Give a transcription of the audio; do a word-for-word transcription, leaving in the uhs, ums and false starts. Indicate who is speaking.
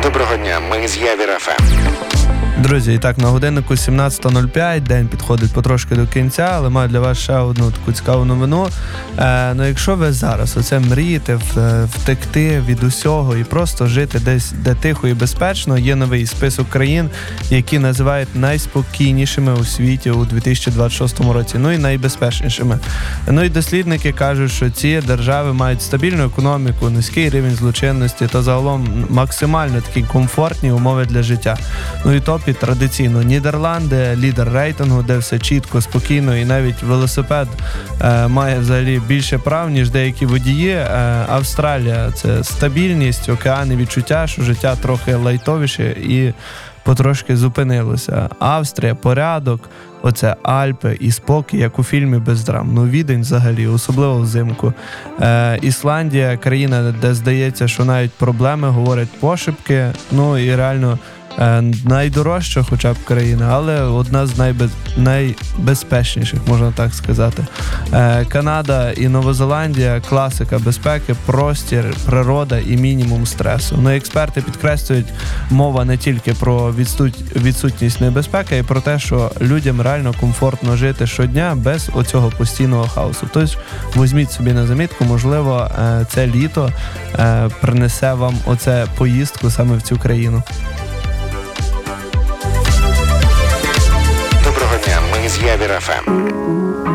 Speaker 1: Доброго дня, ми з Явір еф ем.
Speaker 2: Друзі, і так, на годиннику сімнадцята нуль п'ять, день підходить потрошки до кінця, але маю для вас ще одну таку цікаву новину. Е, ну, якщо ви зараз оце мрієте втекти від усього і просто жити десь, де тихо і безпечно, є новий список країн, які називають найспокійнішими у світі у дві тисячі двадцять шостому році, ну і найбезпечнішими. Ну і дослідники кажуть, що ці держави мають стабільну економіку, низький рівень злочинності та загалом максимально такі комфортні умови для життя. Ну і топі традиційно Нідерланди, лідер рейтингу, де все чітко, спокійно, і навіть велосипед е, має взагалі більше прав, ніж деякі водії. Е, Австралія – це стабільність, океани, відчуття, що життя трохи лайтовіше і потрошки зупинилося. Австрія – порядок, оце Альпи і спокій, як у фільмі без драм. Ну, Відень взагалі, особливо взимку. Е, Ісландія – країна, де здається, що навіть проблеми говорять пошепки, ну і реально Е, найдорожча хоча б країна, але одна з найбез... найбезпечніших, можна так сказати. Е, Канада і Новозеландія – класика безпеки, простір, природа і мінімум стресу. Ну, експерти підкреслюють, мова не тільки про відсут... відсутність небезпеки, а й про те, що людям реально комфортно жити щодня без оцього постійного хаосу. Тож, візьміть собі на замітку, можливо, е, це літо е, принесе вам оце поїздку саме в цю країну.
Speaker 1: Доброго дня, ми з Явір еф ем.